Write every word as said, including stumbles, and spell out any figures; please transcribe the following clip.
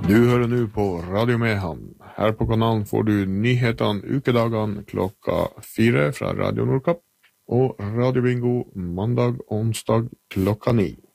Du hører nå på Radio Mehamn. Her på kanalen får du nyhetene ukedagene klokka fire fra Radio Nordkapp og Radio Bingo mandag og onsdag klokka ni.